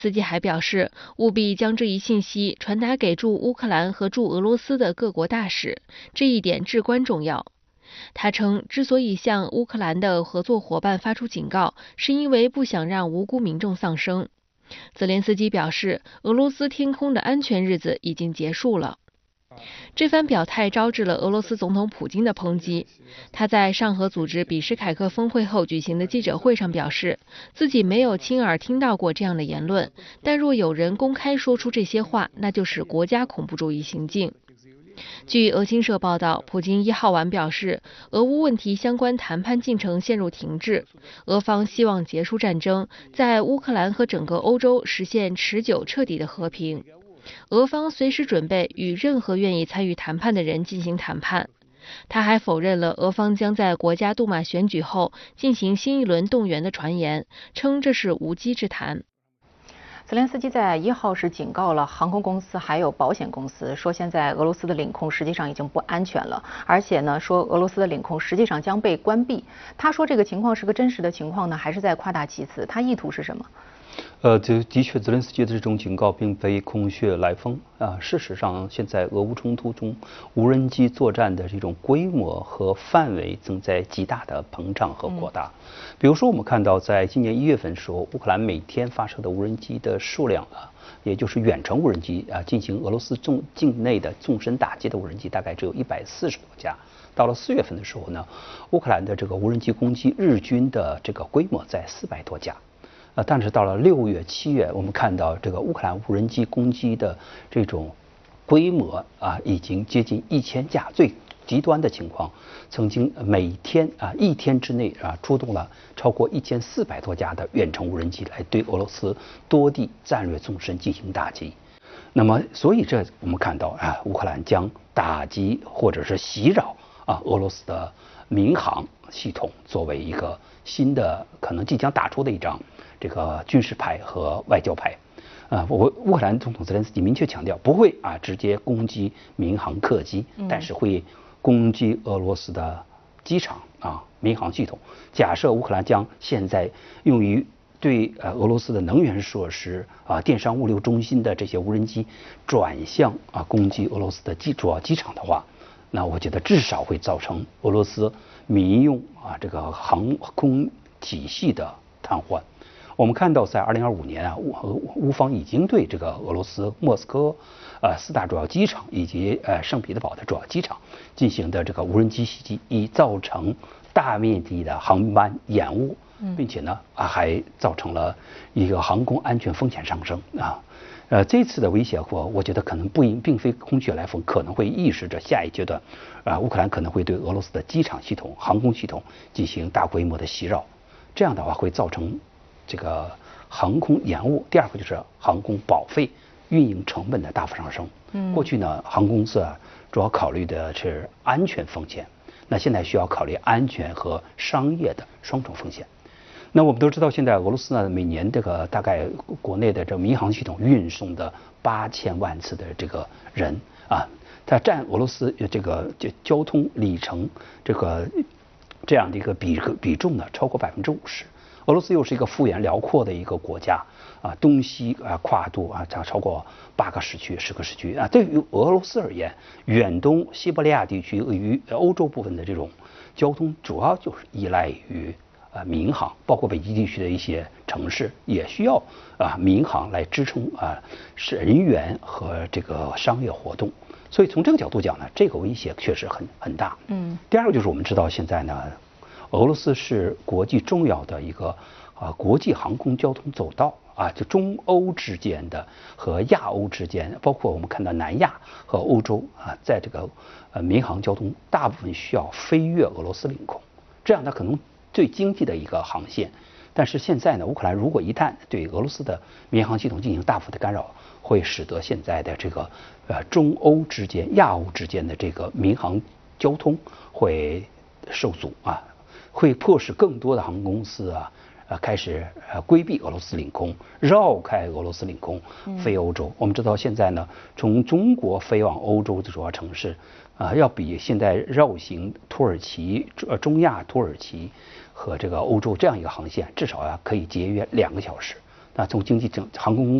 斯基还表示，务必将这一信息传达给驻乌克兰和驻俄罗斯的各国大使，这一点至关重要。他称，之所以向乌克兰的合作伙伴发出警告，是因为不想让无辜民众丧生。泽连斯基表示，俄罗斯天空的安全日子已经结束了。这番表态招致了俄罗斯总统普京的抨击。他在上合组织比什凯克峰会后举行的记者会上表示，自己没有亲耳听到过这样的言论，但若有人公开说出这些话，那就是国家恐怖主义行径。据俄新社报道，普京1号晚表示，俄乌问题相关谈判进程陷入停滞，俄方希望结束战争，在乌克兰和整个欧洲实现持久彻底的和平。俄方随时准备与任何愿意参与谈判的人进行谈判。他还否认了俄方将在国家杜马选举后进行新一轮动员的传言，称这是无稽之谈。 泽连斯基在1号是警告了航空公司还有保险公司，说现在俄罗斯的领空实际上已经不安全了，而且呢说俄罗斯的领空实际上将被关闭。他说这个情况是个真实的情况呢，还是在夸大其词？他意图是什么？ 这的确，泽连斯基的这种警告并非空穴来风啊。事实上，现在俄乌冲突中，无人机作战的这种规模和范围正在极大的膨胀和扩大。比如说，我们看到，在今年1月份的时候，乌克兰每天发射的无人机的数量也就是远程无人机进行俄罗斯境内的纵深打击的无人机，大概只有140多架。到了4月份的时候呢，乌克兰的这个无人机攻击日均的这个规模在400多架。但是到了6月、7月，我们看到这个乌克兰无人机攻击的这种规模已经接近1000架。最极端的情况，曾经每天1天之内出动了超过1400多架的远程无人机来对俄罗斯多地战略纵深进行打击。那么，所以这我们看到乌克兰将打击或者是袭扰俄罗斯的民航系统，作为一个新的可能即将打出的一张这个军事牌和外交牌。乌克兰总统泽连斯基明确强调，不会直接攻击民航客机，但是会攻击俄罗斯的机场民航系统。假设乌克兰将现在用于对俄罗斯的能源设施电商物流中心的这些无人机转向攻击俄罗斯的主要机场的话，那我觉得至少会造成俄罗斯民用这个航空体系的瘫痪。我们看到，在2025年乌方已经对这个俄罗斯莫斯科4大主要机场以及圣彼得堡的主要机场进行的这个无人机袭击，已造成大面积的航班延误，并且呢还造成了一个航空安全风险上升这次的威胁我觉得可能并非空穴来风，可能会预示着下一阶段乌克兰可能会对俄罗斯的机场系统、航空系统进行大规模的袭扰。这样的话会造成这个航空延误。第二个就是航空保费、运营成本的大幅上升。过去呢，航空公司主要考虑的是安全风险，那现在需要考虑安全和商业的双重风险。那我们都知道，现在俄罗斯呢，每年这个大概国内的这民航系统运送的8000万次的这个人它占俄罗斯这个交通里程这样的一个比重呢，超过50%。俄罗斯又是一个幅员辽阔的一个国家东西跨度超过8个时区、10个时区对于俄罗斯而言，远东西伯利亚地区与欧洲部分的这种交通，主要就是依赖于民航，包括北极地区的一些城市也需要民航来支撑人员和这个商业活动。所以从这个角度讲呢，这个威胁确实很大。第二个就是我们知道现在呢，俄罗斯是国际重要的一个国际航空交通走道就中欧之间的和亚欧之间，包括我们看到南亚和欧洲在这个民航交通大部分需要飞越俄罗斯领空，这样它可能最经济的一个航线。但是现在呢，乌克兰如果一旦对俄罗斯的民航系统进行大幅的干扰，会使得现在的这个中欧之间、亚欧之间的这个民航交通会受阻会迫使更多的航空公司开始规避俄罗斯领空，绕开俄罗斯领空飞欧洲。我们知道现在呢，从中国飞往欧洲的主要城市要比现在绕行土耳其、中亚土耳其和这个欧洲这样一个航线，至少可以节约2个小时。 从经济航空公司